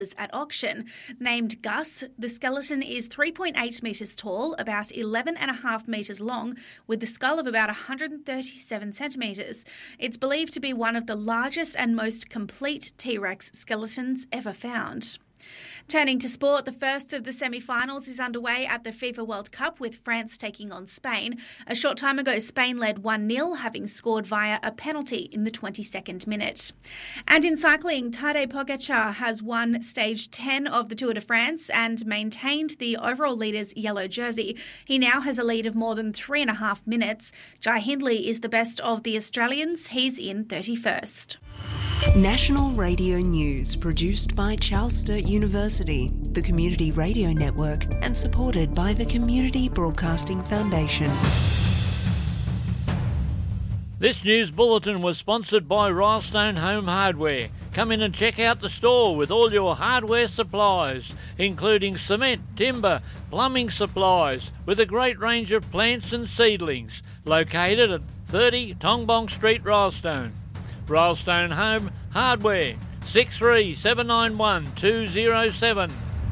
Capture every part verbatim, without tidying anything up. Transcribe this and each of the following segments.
at auction. Named Gus, the skeleton is three point eight metres tall, about eleven and a half metres long, with the skull of about one hundred thirty-seven centimetres. It's believed to be one of the largest and most complete T-Rex skeletons ever found. Turning to sport, the first of the semi-finals is underway at the FIFA World Cup with France taking on Spain. A short time ago, Spain led one nil, having scored via a penalty in the twenty-second minute. And in cycling, Tadej Pogačar has won stage ten of the Tour de France and maintained the overall leader's yellow jersey. He now has a lead of more than three and a half minutes. Jai Hindley is the best of the Australians. He's in thirty-first. National Radio News, produced by Charles Sturt University, the Community Radio Network, and supported by the Community Broadcasting Foundation. This news bulletin was sponsored by Rylestone Home Hardware. Come in and check out the store with all your hardware supplies, including cement, timber, plumbing supplies, with a great range of plants and seedlings, located at thirty Tongbong Street, Rylestone. Rylestone Home Hardware, six three seven nine one two zero seven.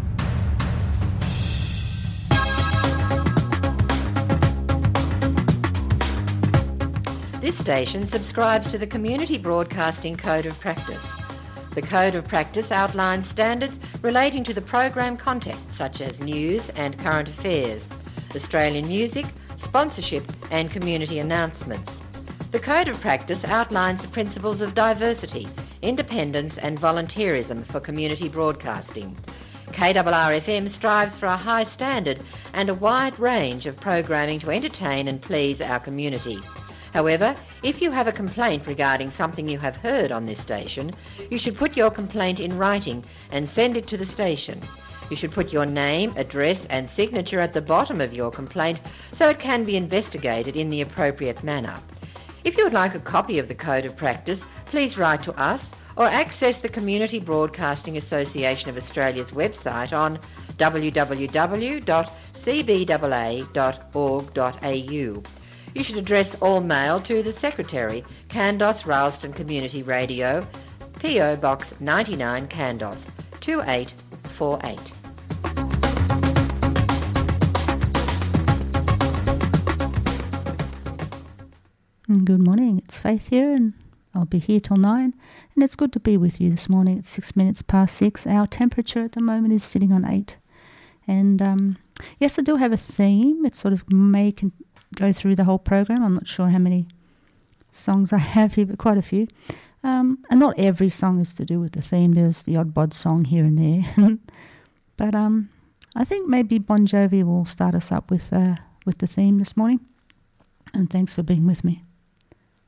This station subscribes to the Community Broadcasting Code of Practice. The Code of Practice outlines standards relating to the program content, such as news and current affairs, Australian music, sponsorship and community announcements. The Code of Practice outlines the principles of diversity, independence and volunteerism for community broadcasting. K R R F M strives for a high standard and a wide range of programming to entertain and please our community. However, if you have a complaint regarding something you have heard on this station, you should put your complaint in writing and send it to the station. You should put your name, address and signature at the bottom of your complaint so it can be investigated in the appropriate manner. If you would like a copy of the Code of Practice, please write to us or access the Community Broadcasting Association of Australia's website on w w w dot c b a a dot org dot a u. You should address all mail to the Secretary, Kandos Rylstone Community Radio, P O Box ninety-nine, Kandos, two eight four eight. Good morning, it's Faith here and I'll be here till nine, and it's good to be with you this morning. It's six minutes past six. Our temperature at the moment is sitting on eight. And um, yes, I do have a theme. It sort of may con- go through the whole program. I'm not sure how many songs I have here, but quite a few. Um, and not every song is to do with the theme. There's the odd bod song here and there. But um, I think maybe Bon Jovi will start us up with uh, with the theme this morning. And thanks for being with me.